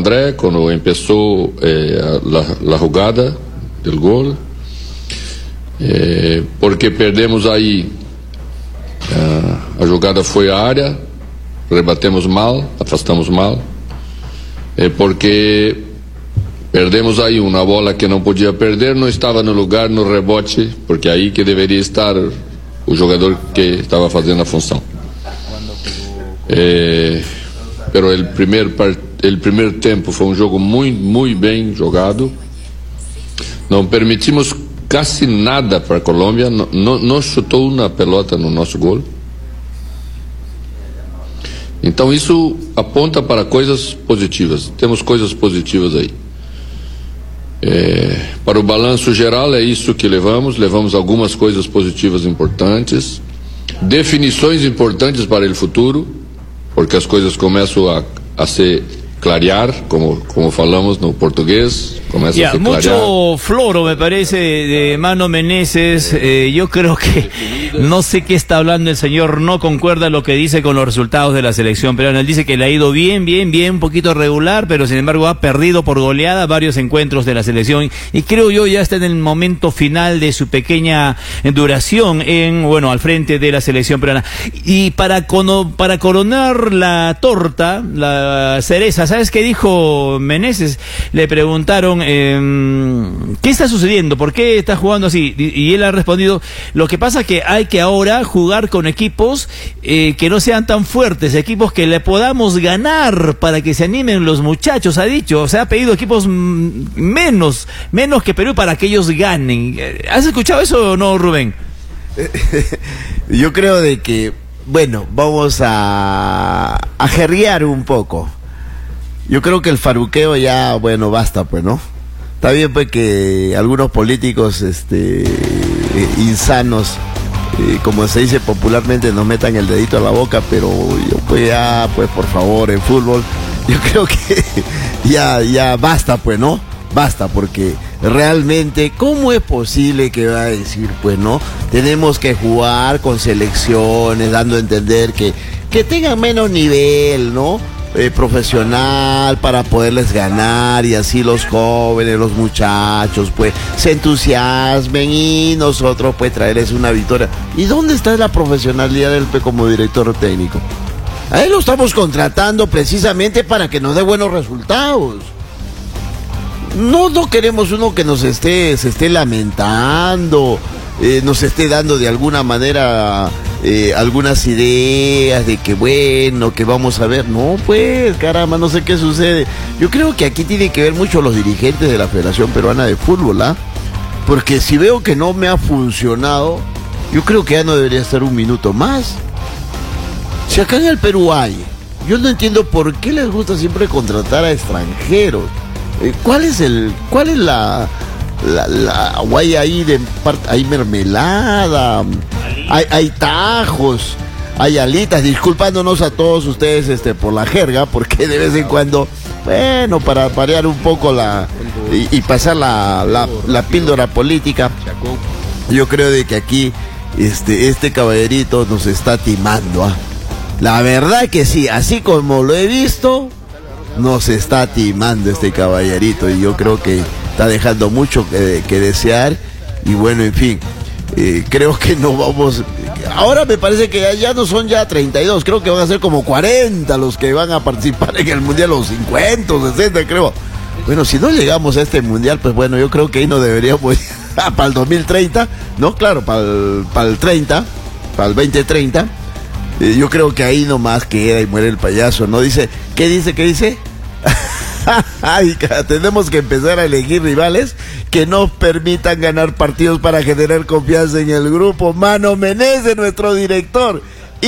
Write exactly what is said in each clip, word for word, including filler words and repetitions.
André cuando empezó eh, la, la jugada del gol, eh, porque perdemos ahí, uh, a jogada foi à área, rebatemos mal, afastamos mal, eh, porque perdemos aí uma bola que não podia perder, não estava no lugar, no rebote, porque aí que deveria estar o jogador que estava fazendo a função. Eh, pero el primer, el primer tempo foi um jogo muito, muito bem jogado. Não permitimos quase nada para a Colômbia, não, não, não chutou uma pelota no nosso gol. Então isso aponta para coisas positivas, temos coisas positivas aí. É, para o balanço geral é isso que levamos, levamos algumas coisas positivas importantes, definições importantes para o futuro, porque as coisas começam a, a se clarear, como, como falamos no portugués, comienza yeah, a se clarear. Mucho floro me parece de Mano Meneses, eh, yo creo que no sé qué está hablando el señor, no concuerda lo que dice con los resultados de la selección peruana. Él dice que le ha ido bien, bien, bien, un poquito regular, pero sin embargo ha perdido por goleada varios encuentros de la selección y creo yo ya está en el momento final de su pequeña duración en, bueno, al frente de la selección peruana. Y para, cono, para coronar la torta, la cereza, ¿sabes qué dijo Meneses? Le preguntaron eh, ¿qué está sucediendo? ¿Por qué está jugando así? Y, y él ha respondido, lo que pasa es que hay que ahora jugar con equipos eh, que no sean tan fuertes, equipos que le podamos ganar para que se animen los muchachos, ha dicho. O sea, ha pedido equipos menos, menos que Perú para que ellos ganen. ¿Has escuchado eso o no, Rubén? Yo creo de que, bueno, vamos a, a jerrear un poco. Yo creo que el faruqueo ya, bueno, basta, pues, ¿no? Está bien, pues, que algunos políticos, este, insanos, eh, como se dice popularmente, nos metan el dedito a la boca, pero yo, pues, ya, pues, por favor, en fútbol, yo creo que ya, ya basta, pues, ¿no? Basta, porque realmente, ¿cómo es posible que va a decir, pues, no? Tenemos que jugar con selecciones, dando a entender que, que tengan menos nivel, ¿no? Eh, profesional para poderles ganar y así los jóvenes, los muchachos pues se entusiasmen y nosotros pues traerles una victoria. ¿Y dónde está la profesionalidad del P como director técnico? A él lo estamos contratando precisamente para que nos dé buenos resultados. No, no queremos uno que nos esté, se esté lamentando, eh, nos esté dando de alguna manera eh, algunas ideas de que bueno, que vamos a ver. No, pues, caramba, no sé qué sucede. Yo creo que aquí tiene que ver mucho los dirigentes de la Federación Peruana de Fútbol, ¿ah? Porque si veo que no me ha funcionado, yo creo que ya no debería estar un minuto más. Si acá en el Perú hay, yo no entiendo por qué les gusta siempre contratar a extranjeros. ¿Cuál es el, cuál es la, la, la guay ahí de hay mermelada, hay, hay tajos, hay alitas, disculpándonos a todos ustedes este por la jerga, porque de vez en cuando, bueno, para parear un poco la y, y pasar la, la, la píldora política, yo creo de que aquí este, este caballerito nos está timando, ¿eh? La verdad que sí, así como lo he visto, nos está timando este caballerito y yo creo que está dejando mucho que, que desear y bueno, en fin, eh, creo que no vamos, ahora me parece que ya, ya no son ya treinta y dos, creo que van a ser como cuarenta los que van a participar en el mundial, los cincuenta, sesenta creo. Bueno, si no llegamos a este mundial, pues bueno, yo creo que ahí no deberíamos para el dos mil treinta, no, claro, para el, para el treinta, para el veinte treinta. Eh, yo creo que ahí nomás queda y muere el payaso, ¿no? Dice, ¿qué dice? ¿Qué dice? Ay, tenemos que empezar a elegir rivales que nos permitan ganar partidos para generar confianza en el grupo. Mano Meneses, nuestro director,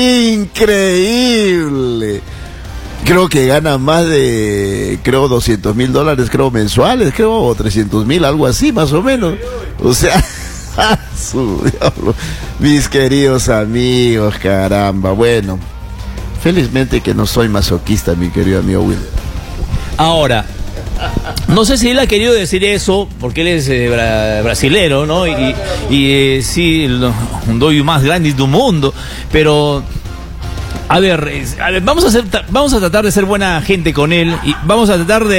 increíble. Creo que gana más de, creo, doscientos mil dólares, creo, mensuales, creo, o trescientos mil, algo así, más o menos. O sea, su diablo. Mis queridos amigos, caramba. Bueno, felizmente que no soy masoquista, mi querido amigo Will. Ahora, no sé si él ha querido decir eso, porque él es eh, bra brasilero, ¿no? Y, y eh, sí, un doy más grande del mundo, pero... A ver, a ver, vamos a hacer, vamos a tratar de ser buena gente con él y vamos a tratar de